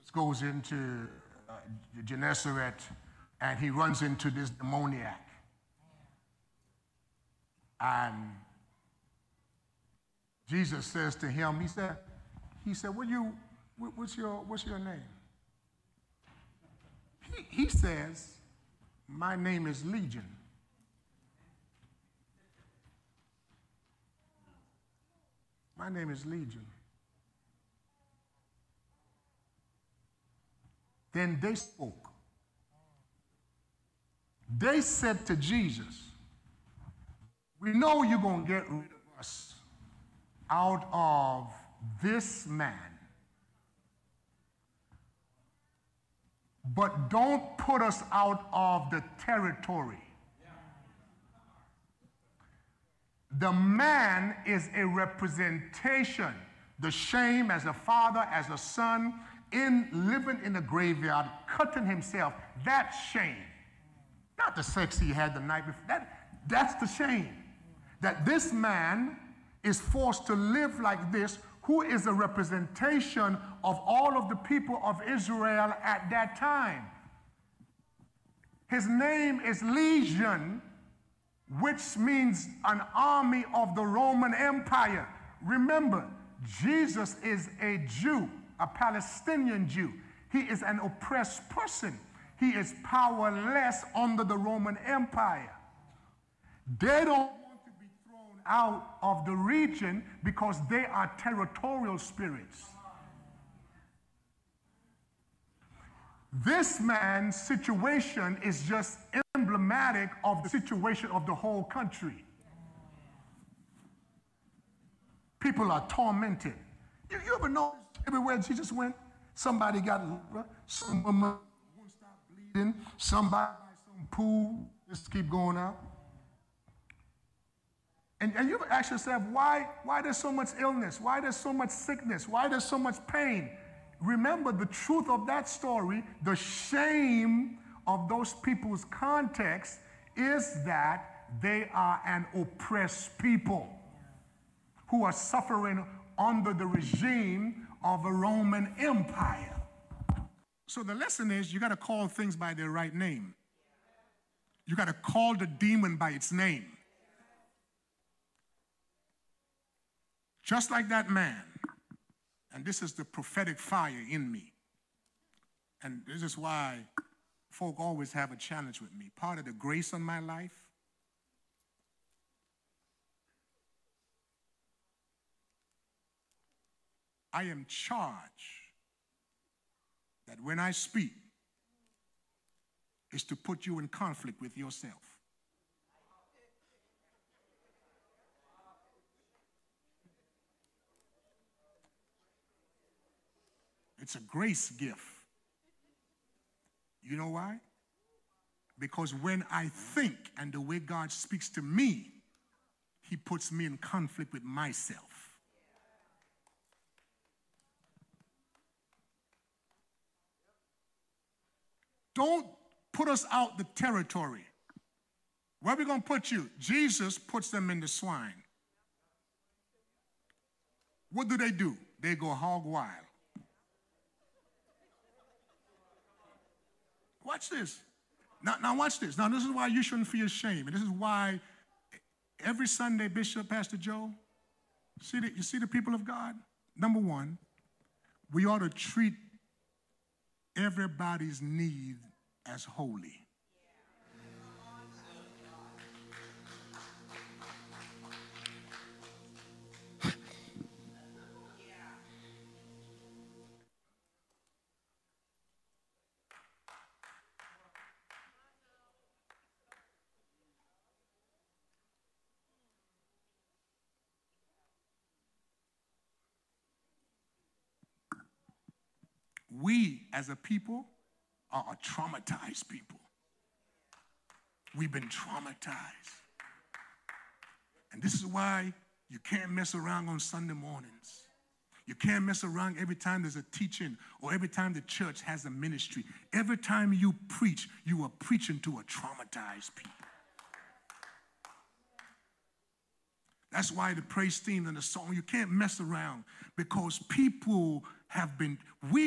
goes into Gennesaret, and he runs into this demoniac. And Jesus says to him, he said, what's your name? He says, my name is Legion. My name is Legion. Then they spoke. They said to Jesus, we know you're going to get rid of us out of this man, but don't put us out of the territory. The man is a representation, the shame as a father, as a son, in living in the graveyard, cutting himself. That's shame. Not the sex he had the night before. That's the shame. That this man is forced to live like this, who is a representation of all of the people of Israel at that time. His name is Legion, which means an army of the Roman Empire. Remember, Jesus is a Jew, a Palestinian Jew. He is an oppressed person. He is powerless under the Roman Empire. They don't want to be thrown out of the region because they are territorial spirits. This man's situation is just emblematic of the situation of the whole country. People are tormented. You ever notice everywhere Jesus went, somebody got, some woman won't stop bleeding, somebody by some pool, just keep going out. And you ever ask yourself, why there's so much illness? Why there's so much sickness? Why there's so much pain? Remember the truth of that story, the shame of those people's context is that they are an oppressed people who are suffering under the regime of a Roman Empire. So the lesson is you got to call things by their right name. You got to call the demon by its name. Just like that man. And this is the prophetic fire in me. And this is why folk always have a challenge with me. Part of the grace on my life, I am charged that when I speak, is to put you in conflict with yourself. It's a grace gift. You know why? Because when I think and the way God speaks to me, he puts me in conflict with myself. Don't put us out the territory. Where are we going to put you? Jesus puts them in the swine. What do? They go hog wild. Watch this. Now watch this. Now this is why you shouldn't feel shame. And this is why every Sunday, Bishop, Pastor Joe, you see the people of God? Number one, we ought to treat everybody's need as holy. We, as a people, are a traumatized people. We've been traumatized. And this is why you can't mess around on Sunday mornings. You can't mess around every time there's a teaching or every time the church has a ministry. Every time you preach, you are preaching to a traumatized people. That's why the praise team and the song, you can't mess around because people have been, we